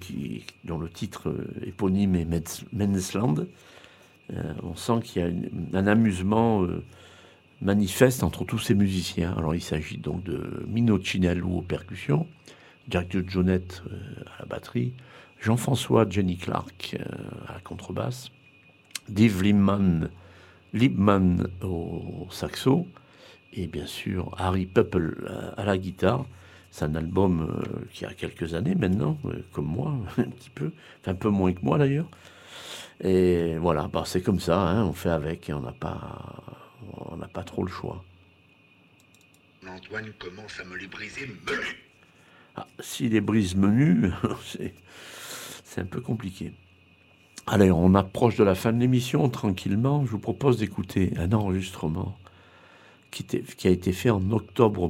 dont le titre éponyme est Men's Land. On sent qu'il y a un amusement manifeste entre tous ces musiciens. Alors il s'agit donc de Mino Cinello aux percussions, Jack Jonette à la batterie, Jean-François Jenny Clark à la contrebasse, Dave Liebman au saxo, et bien sûr Harry Pupple à la guitare. C'est un album qui a quelques années maintenant, comme moi, un petit peu, enfin un peu moins que moi d'ailleurs. Et voilà, c'est comme ça, hein, on fait avec, et on n'a pas trop le choix. Antoine commence à me les briser menu. Ah, si les brises menu, c'est un peu compliqué. Allez, on approche de la fin de l'émission tranquillement. Je vous propose d'écouter un enregistrement qui a été fait en octobre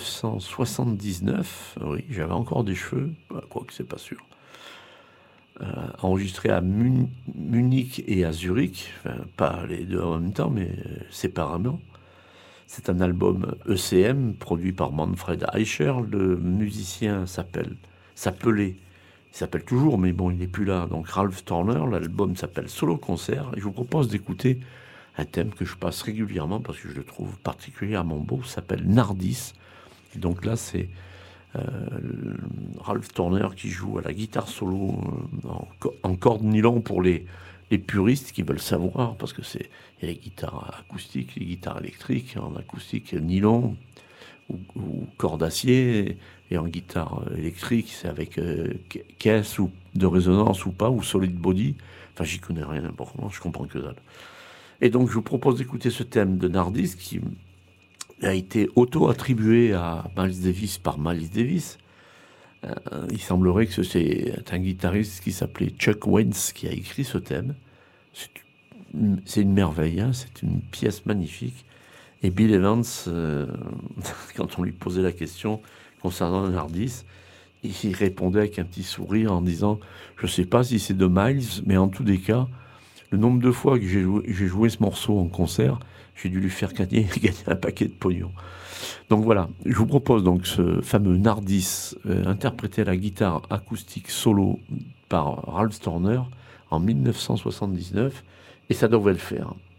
1979. Oui, j'avais encore des cheveux, quoique c'est pas sûr. Enregistré à Munich et à Zurich, enfin, pas les deux en même temps, mais séparément. C'est un album ECM produit par Manfred Eicher. Le musicien s'appelle il s'appelle toujours, mais bon, il n'est plus là. Donc Ralph Turner, l'album s'appelle Solo Concert. Et je vous propose d'écouter un thème que je passe régulièrement parce que je le trouve particulièrement beau. Ça s'appelle Nardis. Et donc là, c'est Ralph Turner qui joue à la guitare solo en corde nylon pour les puristes qui veulent savoir, parce que il y a les guitares acoustiques, les guitares électriques, en acoustique nylon ou corde d'acier, et en guitare électrique c'est avec caisse ou de résonance ou pas, ou solid body. Enfin, j'y connais rien, bon, je comprends que dalle. Et donc je vous propose d'écouter ce thème de Nardis qui a été auto-attribué à Miles Davis par Miles Davis. Il semblerait que c'est un guitariste qui s'appelait Chuck Wentz qui a écrit ce thème. C'est une merveille, hein, c'est une pièce magnifique. Et Bill Evans, quand on lui posait la question concernant Nardis, il répondait avec un petit sourire en disant « Je ne sais pas si c'est de Miles, mais en tous les cas, le nombre de fois que j'ai joué ce morceau en concert, j'ai dû lui faire gagner un paquet de pognon. » Donc voilà, je vous propose donc ce fameux Nardis interprété à la guitare acoustique solo par Ralph Turner en 1979, et ça devrait le faire.